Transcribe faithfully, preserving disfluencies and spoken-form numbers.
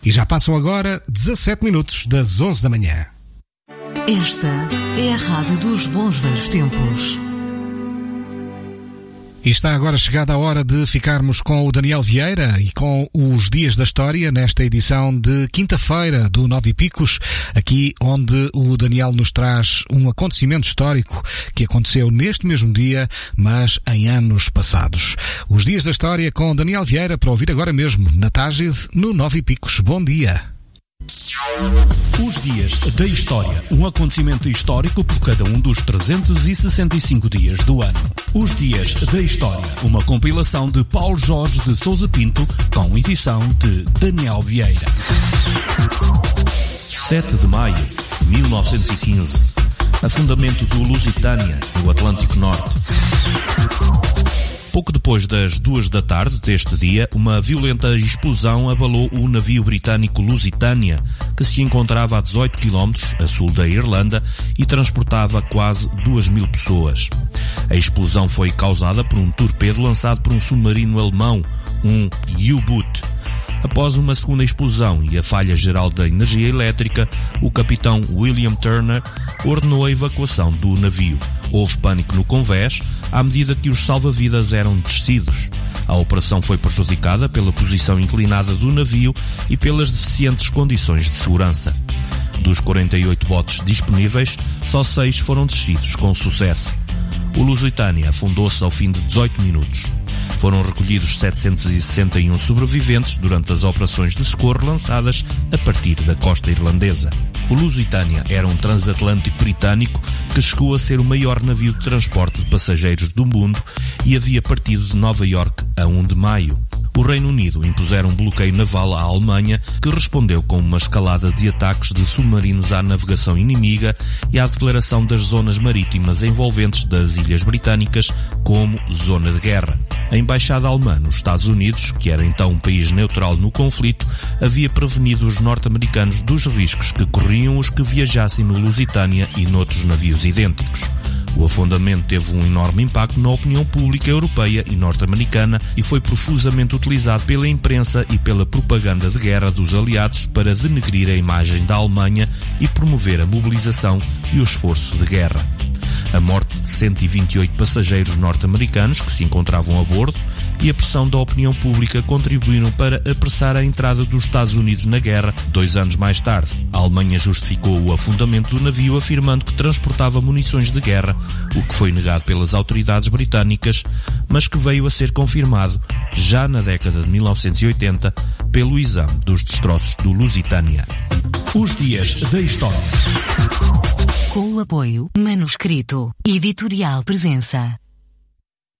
E já passam agora dezassete minutos das onze da manhã. Esta é a rádio dos bons velhos tempos. E está agora chegada a hora de ficarmos com o Daniel Vieira e com os Dias da História nesta edição de quinta-feira do Nove Picos, aqui onde o Daniel nos traz um acontecimento histórico que aconteceu neste mesmo dia, mas em anos passados. Os Dias da História com Daniel Vieira para ouvir agora mesmo, na Tágide, no Nove Picos. Bom dia! Os Dias da História, um acontecimento histórico por cada um dos trezentos e sessenta e cinco dias do ano. Os Dias da História, uma compilação de Paulo Jorge de Sousa Pinto, com edição de Daniel Vieira. sete de maio de mil novecentos e quinze. Afundamento do Lusitânia, no Atlântico Norte. Pouco depois das duas da tarde deste dia, uma violenta explosão abalou o navio britânico Lusitânia, que se encontrava a dezoito quilómetros a sul da Irlanda e transportava quase duas mil pessoas. A explosão foi causada por um torpedo lançado por um submarino alemão, um U-boot. Após uma segunda explosão e a falha geral da energia elétrica, o capitão William Turner ordenou a evacuação do navio. Houve pânico no convés, à medida que os salva-vidas eram descidos. A operação foi prejudicada pela posição inclinada do navio e pelas deficientes condições de segurança. Dos quarenta e oito botes disponíveis, só seis foram descidos com sucesso. O Lusitânia afundou-se ao fim de dezoito minutos. Foram recolhidos setecentos e sessenta e um sobreviventes durante as operações de socorro lançadas a partir da costa irlandesa. O Lusitânia era um transatlântico britânico que chegou a ser o maior navio de transporte de passageiros do mundo e havia partido de Nova Iorque a primeiro de maio. O Reino Unido impusera um bloqueio naval à Alemanha, que respondeu com uma escalada de ataques de submarinos à navegação inimiga e à declaração das zonas marítimas envolventes das Ilhas Britânicas como zona de guerra. A embaixada alemã nos Estados Unidos, que era então um país neutral no conflito, havia prevenido os norte-americanos dos riscos que corriam os que viajassem no Lusitânia e noutros navios idênticos. O afundamento teve um enorme impacto na opinião pública europeia e norte-americana e foi profusamente utilizado pela imprensa e pela propaganda de guerra dos aliados para denegrir a imagem da Alemanha e promover a mobilização e o esforço de guerra. A morte de cento e vinte e oito passageiros norte-americanos que se encontravam a bordo e a pressão da opinião pública contribuíram para apressar a entrada dos Estados Unidos na guerra dois anos mais tarde. A Alemanha justificou o afundamento do navio afirmando que transportava munições de guerra, o que foi negado pelas autoridades britânicas, mas que veio a ser confirmado já na década de mil novecentos e oitenta pelo exame dos destroços do Lusitânia. Os Dias da História. Com o apoio Manuscrito Editorial Presença.